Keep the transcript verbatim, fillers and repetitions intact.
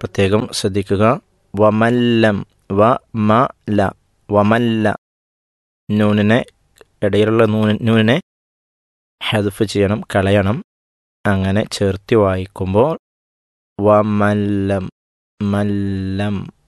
പ്രത്യേകം ശ്രദ്ധിക്കുക. വമല്ലം വ മ ല വമല്ല നൂനിനെ ഇടയിലുള്ള നൂന് നൂനിനെ ഹദ്ഫ് ചെയ്യണം, കളയണം. അങ്ങനെ ചേർത്തി വായിക്കുമ്പോൾ വമല്ലം മല്ലം